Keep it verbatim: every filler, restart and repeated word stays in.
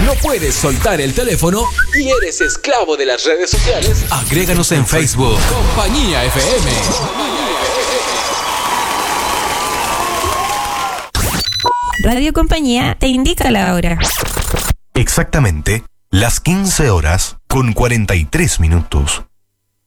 ¿No puedes soltar el teléfono y eres esclavo de las redes sociales? Agréganos en Facebook. Compañía F M. Radio Compañía te indica la hora. Exactamente las quince horas con cuarenta y tres minutos.